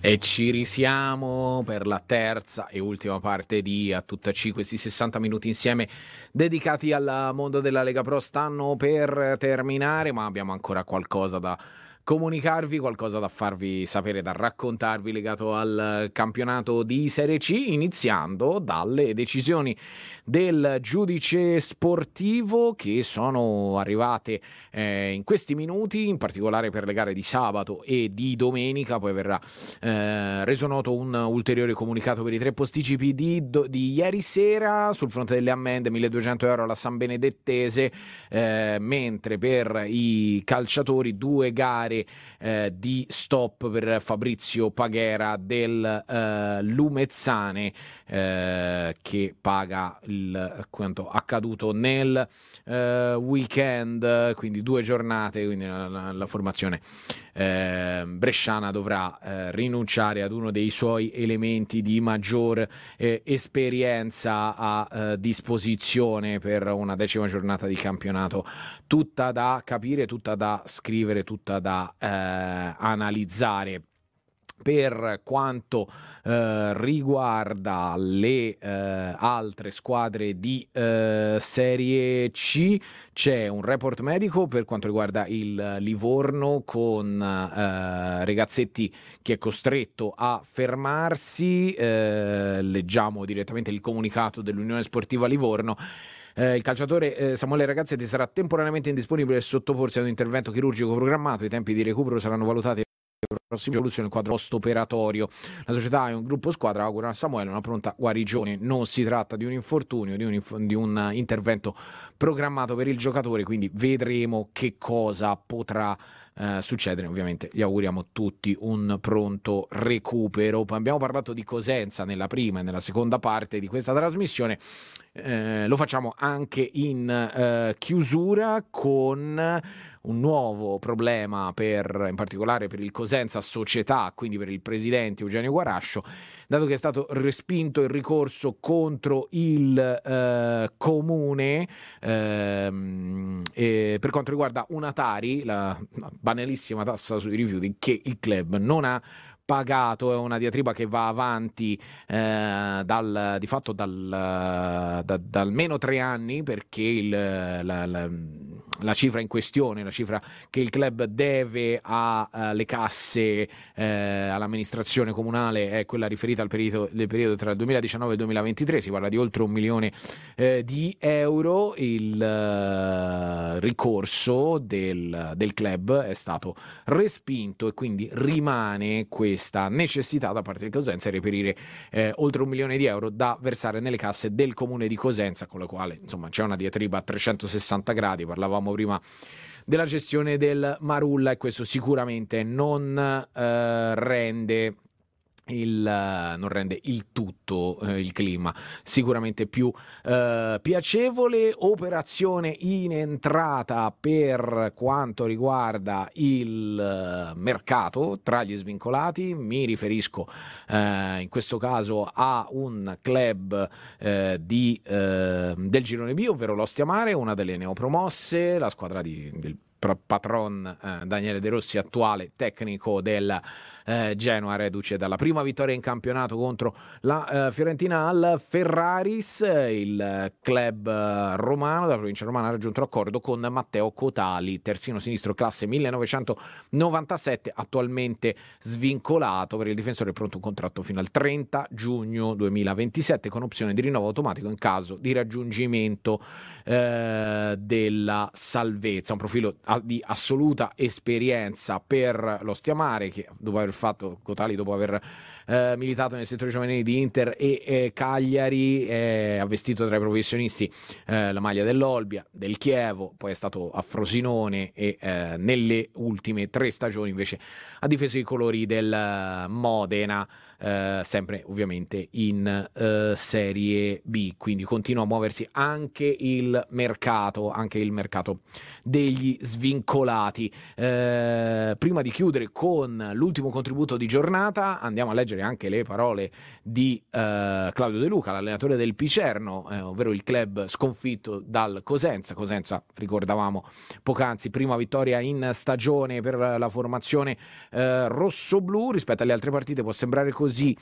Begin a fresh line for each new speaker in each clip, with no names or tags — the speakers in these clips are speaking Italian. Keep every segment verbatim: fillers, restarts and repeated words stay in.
E ci risiamo per la terza e ultima parte di A Tutta C. Questi sessanta minuti insieme dedicati al mondo della Lega Pro stanno per terminare, ma abbiamo ancora qualcosa da comunicarvi, qualcosa da farvi sapere, da raccontarvi legato al campionato di Serie C, iniziando dalle decisioni del giudice sportivo che sono arrivate eh, in questi minuti, in particolare per le gare di sabato e di domenica. Poi verrà eh, reso noto un ulteriore comunicato per i tre posticipi di, do, di ieri sera. Sul fronte delle ammende, milleduecento euro alla San Benedettese, eh, mentre per i calciatori due gare Eh, di stop per Fabrizio Paghera del eh, Lumezzane, eh, che paga il quanto accaduto nel eh, weekend, quindi due giornate, quindi la, la, la formazione eh, bresciana dovrà eh, rinunciare ad uno dei suoi elementi di maggior eh, esperienza a eh, disposizione per una decima giornata di campionato, tutta da capire, tutta da scrivere, tutta da eh, analizzare. Per quanto eh, riguarda le eh, altre squadre di eh, Serie C, c'è un report medico per quanto riguarda il Livorno con eh, Regazzetti che è costretto a fermarsi. Eh, leggiamo direttamente il comunicato dell'Unione Sportiva Livorno. Eh, il calciatore eh, Samuele Ragazzetti sarà temporaneamente indisponibile e sottoporsi ad un intervento chirurgico programmato. I tempi di recupero saranno valutati prossima evoluzione nel quadro post-operatorio. La società è un gruppo squadra, augura a Samuele una pronta guarigione. Non si tratta di un infortunio, di un, inf- di un intervento programmato per il giocatore, quindi vedremo che cosa potrà eh, succedere. Ovviamente gli auguriamo tutti un pronto recupero. Abbiamo parlato di Cosenza nella prima e nella seconda parte di questa trasmissione. Eh, lo facciamo anche in eh, chiusura con un nuovo problema per, in particolare per il Cosenza Società, quindi per il presidente Eugenio Guarascio, dato che è stato respinto il ricorso contro il eh, comune ehm, eh, per quanto riguarda una Tari, la banalissima tassa sui rifiuti che il club non ha pagato. È una diatriba che va avanti eh, dal, di fatto dal, da, da almeno tre anni, perché il, la, la, la cifra in questione, la cifra che il club deve alle casse, eh, all'amministrazione comunale, è quella riferita al periodo, del periodo tra il duemiladiciannove e il duemilaventitré. Si parla di oltre un milione eh, di euro. Il eh, ricorso del, del club è stato respinto e quindi rimane questa necessità da parte di Cosenza di reperire eh, oltre un milione di euro da versare nelle casse del comune di Cosenza, con la quale insomma c'è una diatriba a trecentosessanta gradi. Parlavamo prima della gestione del Marulla e questo sicuramente non eh, rende Il, non rende il tutto eh, il clima sicuramente più eh, piacevole. Operazione in entrata per quanto riguarda il eh, mercato tra gli svincolati. Mi riferisco eh, in questo caso a un club eh, di, eh, del girone B, ovvero l'Ostia Mare, una delle neopromosse, la squadra di, del patron eh, Daniele De Rossi, attuale tecnico del eh, Genoa, reduce dalla prima vittoria in campionato contro la eh, Fiorentina al Ferraris. Il club eh, romano della provincia romana ha raggiunto l'accordo con Matteo Cotali, terzino sinistro classe millenovecentonovantasette, attualmente svincolato. Per il difensore è pronto un contratto fino al trenta giugno duemilaventisette con opzione di rinnovo automatico in caso di raggiungimento eh, della salvezza. Un profilo di assoluta esperienza per l'Ostia Mare, che dopo aver fatto Cotali, dopo aver eh, militato nel settore giovanile di Inter e eh, Cagliari, eh, ha vestito tra i professionisti eh, la maglia dell'Olbia, del Chievo, poi è stato a Frosinone e eh, nelle ultime tre stagioni invece ha difeso i colori del Modena, eh, sempre ovviamente in eh, Serie B. Quindi continua a muoversi anche il mercato, anche il mercato degli sviluppi svincolati. Eh, prima di chiudere con l'ultimo contributo di giornata, andiamo a leggere anche le parole di eh, Claudio De Luca, l'allenatore del Picerno, eh, ovvero il club sconfitto dal Cosenza. Cosenza, ricordavamo poc'anzi, prima vittoria in stagione per la formazione eh, rossoblu. Rispetto alle altre partite può sembrare così,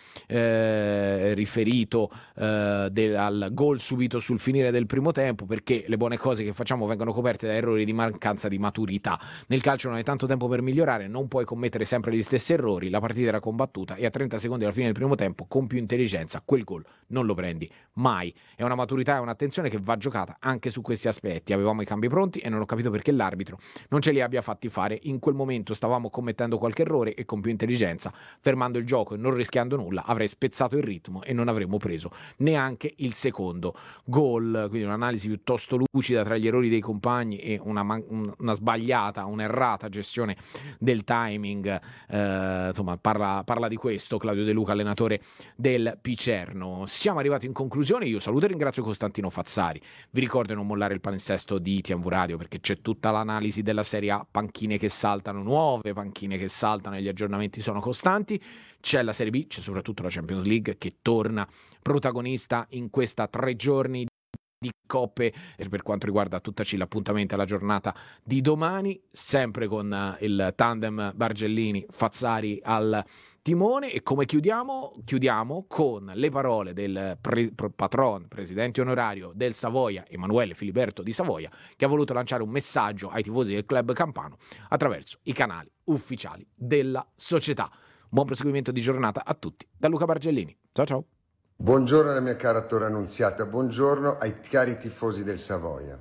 eh, riferito eh, del, al gol subito sul finire del primo tempo, perché le buone cose che facciamo vengono coperte da errori di mancanza di maturità. Nel calcio non hai tanto tempo per migliorare, non puoi commettere sempre gli stessi errori. La partita era combattuta e a trenta secondi alla fine del primo tempo, con più intelligenza, quel gol non lo prendi mai. È una maturità e un'attenzione che va giocata anche su questi aspetti. Avevamo i cambi pronti e non ho capito perché l'arbitro non ce li abbia fatti fare. In quel momento stavamo commettendo qualche errore e con più intelligenza, fermando il gioco e non rischiando nulla, avrei spezzato il ritmo e non avremmo preso neanche il secondo gol. Quindi un'analisi piuttosto lucida tra gli errori dei compagni e una, man- una sbagliata, un'errata gestione del timing. Eh, insomma, parla, parla di questo Claudio De Luca, allenatore del Picerno. Siamo arrivati in conclusione. Io saluto e ringrazio Costantino Fazzari. Vi ricordo di non mollare il palinsesto di T V Radio, perché c'è tutta l'analisi della Serie A, panchine che saltano, nuove panchine che saltano e gli aggiornamenti sono costanti. C'è la Serie B, c'è soprattutto la Champions League che torna protagonista in questa tre giorni di coppe. E per quanto riguarda tutta C, l'appuntamento alla giornata di domani, sempre con il tandem Bargellini-Fazzari al timone. E come chiudiamo? Chiudiamo con le parole del pre- patron, presidente onorario del Savoia, Emanuele Filiberto di Savoia, che ha voluto lanciare un messaggio ai tifosi del club campano attraverso i canali ufficiali della società. Buon proseguimento di giornata a tutti da Luca Bargellini. Ciao ciao.
Buongiorno alla mia cara Torre Annunziata, buongiorno ai cari tifosi del Savoia.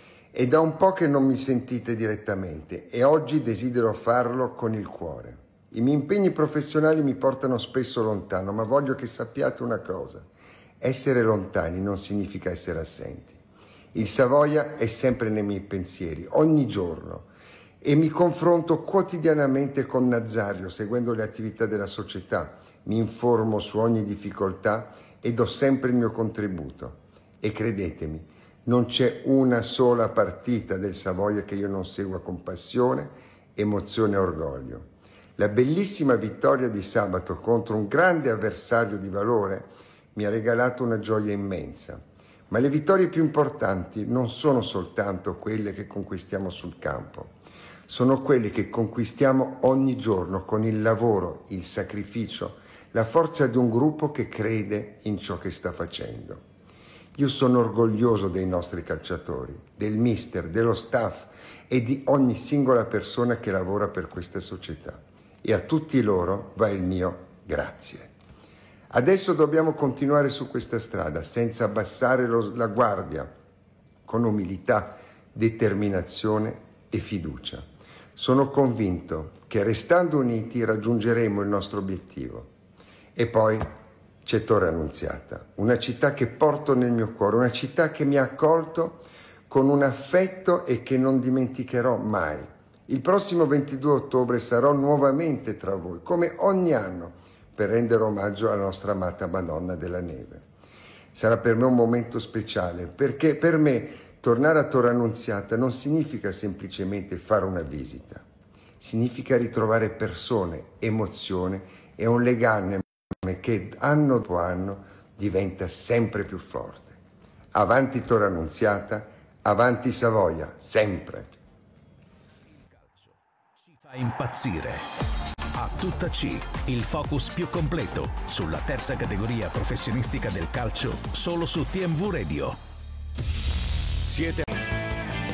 È da un po' che non mi sentite direttamente e oggi desidero farlo con il cuore. I miei impegni professionali mi portano spesso lontano, ma voglio che sappiate una cosa: essere lontani non significa essere assenti. Il Savoia è sempre nei miei pensieri, ogni giorno, e mi confronto quotidianamente con Nazario, seguendo le attività della società, mi informo su ogni difficoltà e do sempre il mio contributo. E credetemi, non c'è una sola partita del Savoia che io non segua con passione, emozione e orgoglio. La bellissima vittoria di sabato contro un grande avversario di valore mi ha regalato una gioia immensa. Ma le vittorie più importanti non sono soltanto quelle che conquistiamo sul campo, sono quelle che conquistiamo ogni giorno con il lavoro, il sacrificio, la forza di un gruppo che crede in ciò che sta facendo. Io sono orgoglioso dei nostri calciatori, del mister, dello staff e di ogni singola persona che lavora per questa società. E a tutti loro va il mio grazie. Adesso dobbiamo continuare su questa strada senza abbassare lo, la guardia, con umiltà, determinazione e fiducia. Sono convinto che restando uniti raggiungeremo il nostro obiettivo. E poi c'è Torre Annunziata, una città che porto nel mio cuore, una città che mi ha accolto con un affetto e che non dimenticherò mai. Il prossimo ventidue ottobre sarò nuovamente tra voi, come ogni anno, per rendere omaggio alla nostra amata Madonna della Neve. Sarà per me un momento speciale, perché per me tornare a Torre Annunziata non significa semplicemente fare una visita. Significa ritrovare persone, emozione e un legame che anno dopo anno diventa sempre più forte. Avanti Torre Annunziata, avanti Savoia, sempre.
Il calcio ci fa impazzire. A tutta C, il focus più completo sulla terza categoria professionistica del calcio, solo su T V Radio. Siete